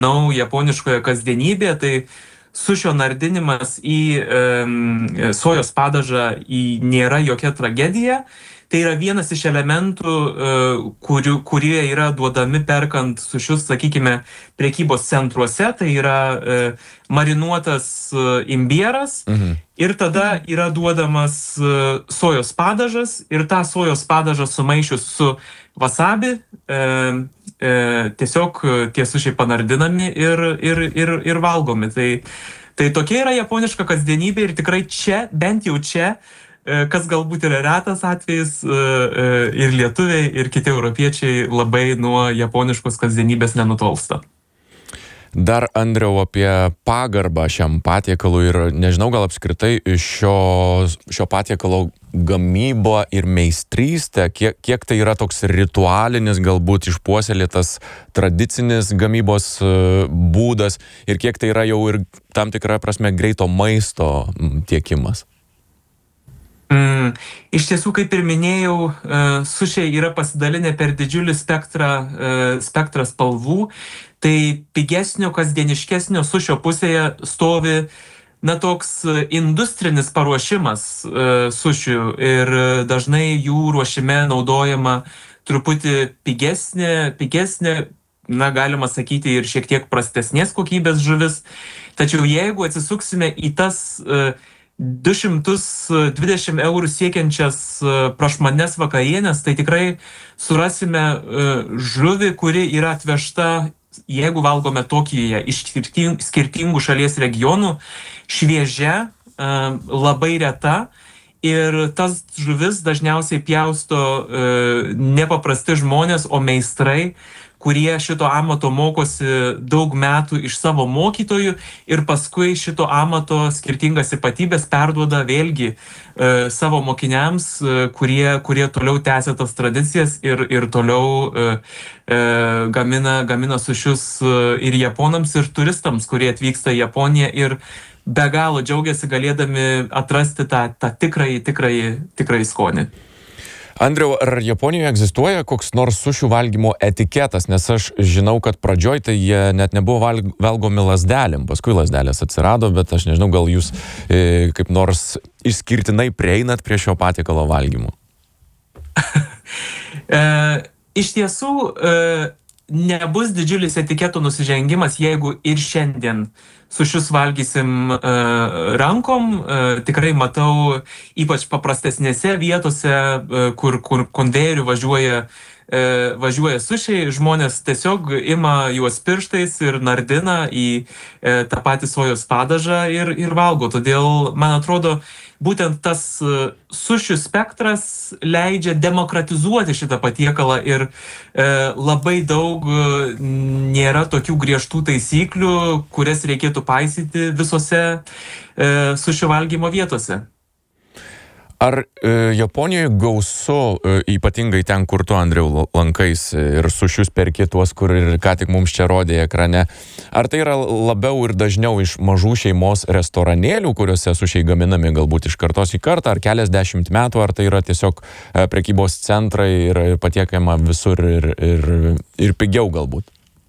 japoniškoje kasdienybėje, tai sušio nardinimas į sojos padažą nėra jokia tragedija. Tai yra vienas iš elementų, kurie yra duodami perkant sušius, sakykime, prekybos centruose. Tai yra marinuotas imbieras ir tada yra duodamas sojos padažas ir tą sojos padažą sumaišius su wasabi, tiesiog tie sušiai panardinami ir valgomi. Tai tokia yra japoniška kasdienybė ir tikrai čia, bent jau čia, kas galbūt yra retas atvejis, ir lietuviai, ir kiti europiečiai labai nuo japoniškos kasdienybės nenutolsta. Dar, Andriau, apie pagarbą šiam patiekalui ir nežinau, gal apskritai šio patiekalo gamybą ir meistrystę, kiek tai yra toks ritualinis, galbūt išpuoselėtas tradicinis gamybos būdas ir kiek tai yra jau ir tam tikra prasme greito maisto tiekimas. Iš tiesų, kaip ir minėjau, sušiai yra pasidalinę per didžiulį spektrą spalvų. Tai pigesnio, kasdieniškesnio sušio pusėje stovi toks industrinis paruošimas sušių ir dažnai jų ruošime naudojama truputį pigesnė, galima sakyti, ir šiek tiek prastesnės kokybės žuvis. Tačiau jeigu atsisuksime į tas 220 eurų siekiančias prašmatnias vakarienės, tai tikrai surasime žuvį, kuri yra atvežta, jeigu valgome Tokijuje, iš skirtingų šalies regionų, šviežia, labai reta. Ir tas žuvis dažniausiai pjausto nepaprasti žmonės, o meistrai, kurie šito amato mokosi daug metų iš savo mokytojų ir paskui šito amato skirtingas ypatybės perduoda vėlgi savo mokiniams, kurie toliau tęsia tas tradicijas ir toliau gamina sušius ir japonams, ir turistams, kurie atvyksta į Japoniją ir be galo džiaugiasi galėdami atrasti tą tikrąjį skonį. Andriau, ar Japonijoje egzistuoja koks nors sušių valgymo etiketas? Nes aš žinau, kad pradžioj tai jie net nebuvo valgomi lazdelėm, paskui lazdelės atsirado, bet aš nežinau, gal jūs kaip nors išskirtinai prieinat prie šio patiekalo valgymo? Iš tiesų, nebus didžiulis etiketo nusižengimas, jeigu ir šiandien sušius valgysim rankom. Tikrai matau, ypač paprastesnėse vietose, kur konvejeriu važiuoja sušiai, žmonės tiesiog ima juos pirštais ir nardina į tą patį sojos padažą ir valgo. Todėl, man atrodo, būtent tas sušių spektras leidžia demokratizuoti šitą patiekalą ir labai daug nėra tokių griežtų taisyklių, kurias reikėtų paisyti visose sušių valgymo vietose. Ar Japonijoje gausu, ypatingai ten, kur tu, Andriau, lankais ir sušius perki tuos, kur ir ką tik mums čia rodė ekrane, ar tai yra labiau ir dažniau iš mažų šeimos restoranėlių, kuriuose sušiai gaminami galbūt iš kartos į kartą, ar keliasdešimt metų, ar tai yra tiesiog prekybos centrai ir patiekama visur ir pigiau galbūt?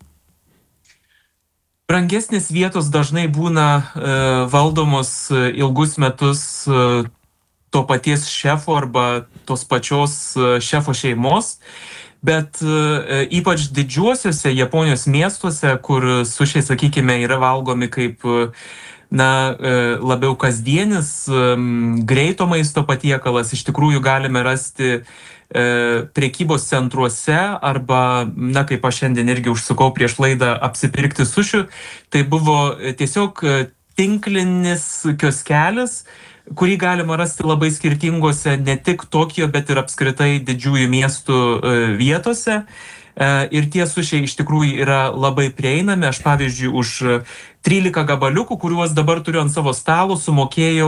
Brangesnės vietos dažnai būna valdomos ilgus metus to paties šefo arba tos pačios šefo šeimos, bet ypač didžiuosiuose Japonijos miestuose, kur sušiai, sakykime, yra valgomi kaip labiau kasdienis greito maisto patiekalas, iš tikrųjų galime rasti prekybos centruose arba, kaip aš šiandien irgi užsukau prieš laidą apsipirkti sušių, tai buvo tiesiog tinklinis kioskelis, kurį galima rasti labai skirtingose, ne tik Tokijo, bet ir apskritai didžiųjų miestų vietose. Ir tie sušiai iš tikrųjų yra labai prieinami. Aš, pavyzdžiui, už 13 gabaliukų, kuriuos dabar turiu ant savo stalo, sumokėjau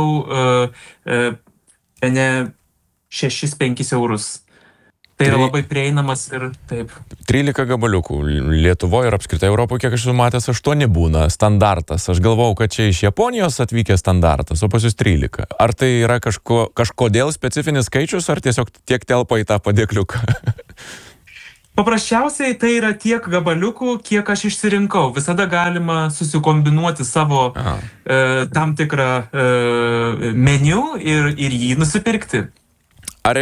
6-5 eurus. Tai yra labai prieinamas ir taip. 13 gabaliukų. Lietuvoje ir apskritai Europoje, kiek aš esu matęs, 8 būna standartas. Aš galvojau, kad čia iš Japonijos atvykęs standartas, o pas jūs 13. Ar tai yra kažkodėl specifinis skaičius, ar tiesiog tiek telpa į tą padėkliuką? Paprasčiausiai tai yra tiek gabaliukų, kiek aš išsirinkau. Visada galima susikombinuoti savo tam tikrą meniu ir jį nusipirkti. Ar